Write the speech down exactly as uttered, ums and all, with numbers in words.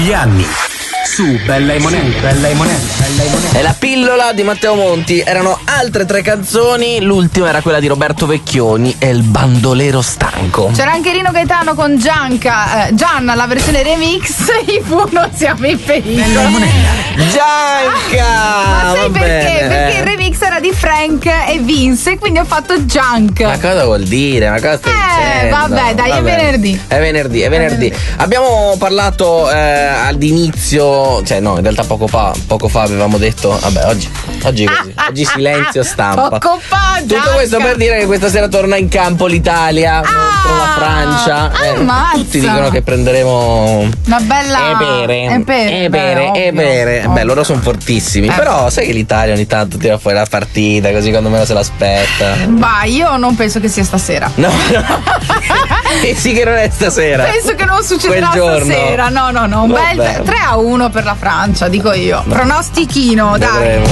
degli anni. Su Bella e Monelli, Bella e Monelli, Bella e Monelli. È la pillola di Matteo Monti. Erano altre tre canzoni. L'ultima era quella di Roberto Vecchioni e il bandolero stanco. C'era anche Rino Gaetano con Gianca, eh, Gianna, la versione remix. I Funo siamo in pericolo. Bella e Monelli. Gianca! Ma sai va perché? bene, Perché eh. il remix era di Frank e Vince, quindi ho fatto Junk. Ma cosa vuol dire? Ma cosa stai Eh, dicendo? vabbè, dai, è venerdì. È venerdì, è venerdì. venerdì. Abbiamo parlato eh, all'inizio, cioè no, in realtà poco fa, poco fa avevamo detto, vabbè, oggi, oggi così, oggi silenzio stampa. Poco fa, Tutto Gianca. questo per dire che questa sera torna in campo l'Italia contro la Francia. Eh, ammazza. tutti dicono che prenderemo Una bella e bere, e bere, e bere, beh, e ovvio, bere. Beh, ovvio. loro sono fortissimi. Eh. Però sai che l'Italia ogni tanto tira fuori la partita, così quando meno se l'aspetta. Bah, io non penso che sia stasera. No, no. E sì che non è stasera. Penso che non succederà Quel giorno. stasera. No, no, no. Un Vabbè. bel tre a uno per la Francia, dico io. Pronostichino, dai. Vedremo.